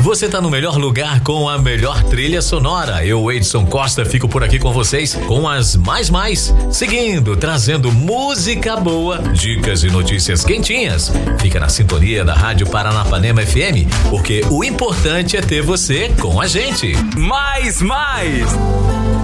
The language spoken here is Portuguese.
Você tá no melhor lugar com a melhor trilha sonora. Eu, Edson Costa, fico por aqui com vocês com as mais. Seguindo, trazendo música boa, dicas e notícias quentinhas. Fica na sintonia da Rádio Paranapanema FM, porque o importante é ter você com a gente. Mais.